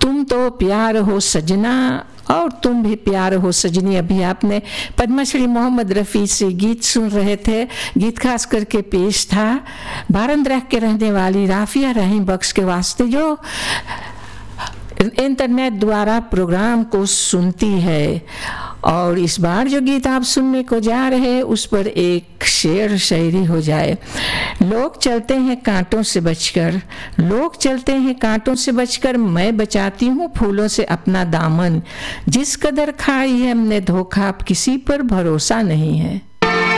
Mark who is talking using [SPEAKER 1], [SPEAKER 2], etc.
[SPEAKER 1] तुम तो प्यार हो सजना और तुम भी प्यार हो सजनी। अभी आपने पद्मश्री मोहम्मद रफ़ी से गीत सुन रहे थे। गीत खास करके पेश था भारंद्रह के रहने वाली राफिया रहीम बख्श के वास्ते, जो इंटरनेट द्वारा प्रोग्राम को सुनती है। और इस बार जो गीत आप सुनने को जा रहे हैं उस पर एक शेर शायरी हो जाए। लोग चलते हैं कांटों से बचकर, लोग चलते हैं कांटों से बचकर, मैं बचाती हूँ फूलों से अपना दामन। जिस कदर खाई है हमने धोखा, अब किसी पर भरोसा नहीं है।